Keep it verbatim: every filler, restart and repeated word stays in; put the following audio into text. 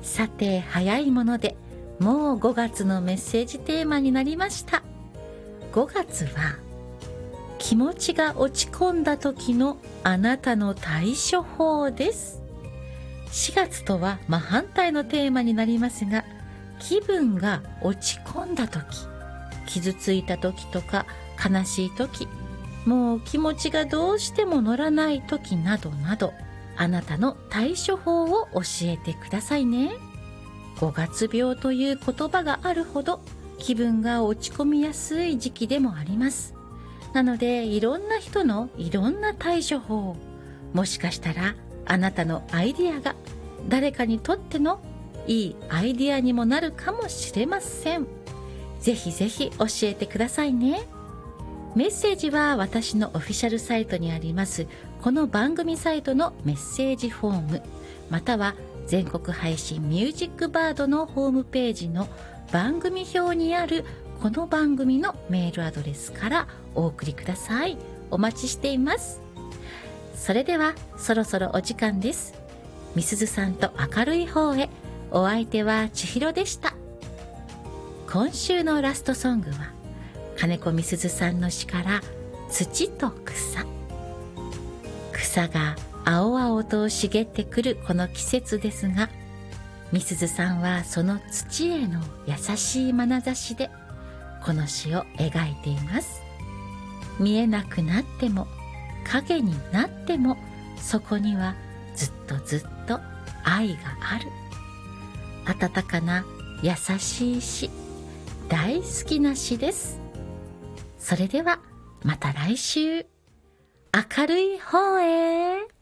さて早いものでもうごがつのメッセージテーマになりました。ごがつは気持ちが落ち込んだ時のあなたの対処法です。しがつとは真反対のテーマになりますが、気分が落ち込んだ時、傷ついた時とか悲しい時、もう気持ちがどうしても乗らない時などなど、あなたの対処法を教えてくださいね。ごがつ病という言葉があるほど気分が落ち込みやすい時期でもあります。なのでいろんな人のいろんな対処法、もしかしたらあなたのアイディアが誰かにとってのいいアイディアにもなるかもしれません。ぜひぜひ教えてくださいね。メッセージは私のオフィシャルサイトにありますこの番組サイトのメッセージフォーム、または全国配信ミュージックバードのホームページの番組表にあるこの番組のメールアドレスからお送りください。お待ちしています。それではそろそろお時間です。みすずさんと明るい方へ。お相手は千尋でした。今週のラストソングは金子みすずさんの詩から土と草。草が青々と茂ってくるこの季節ですが、みすずさんはその土への優しい眼差しでこの詩を描いています。見えなくなっても影になっても、そこにはずっとずっと愛がある。温かな優しい詩、大好きな詩です。それではまた来週、明るい方へ。